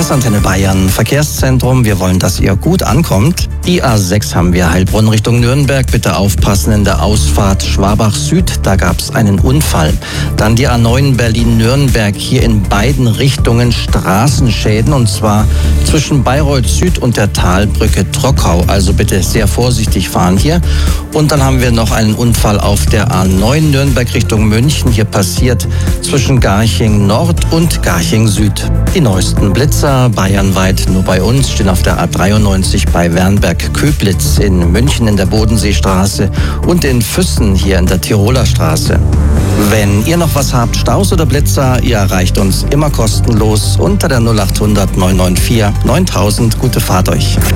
Das Antenne Bayern Verkehrszentrum. Wir wollen, dass ihr gut ankommt. Die A6 haben wir Heilbronn Richtung Nürnberg. Bitte aufpassen in der Ausfahrt Schwabach Süd. Da gab es einen Unfall. Dann die A9 Berlin-Nürnberg. Hier in beiden Richtungen Straßenschäden. Und zwar zwischen Bayreuth Süd und der Talbrücke Trockau. Also bitte sehr vorsichtig fahren hier. Und dann haben wir noch einen Unfall auf der A9 Nürnberg Richtung München. Hier passiert zwischen Garching Nord und Garching Süd. Die neuesten Blitzer bayernweit nur bei uns stehen auf der A93 bei Wernberg-Köblitz, in München in der Bodenseestraße und in Füssen hier in der Tiroler Straße. Wenn ihr noch was habt, Staus oder Blitzer, ihr erreicht uns immer kostenlos unter der 0800 994 9000. Gute Fahrt euch.